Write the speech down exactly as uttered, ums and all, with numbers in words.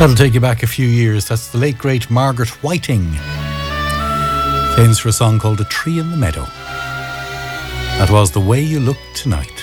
That'll take you back a few years. That's the late, great Margaret Whiting. Famous for a song called A Tree in the Meadow. That was The Way You Look Tonight.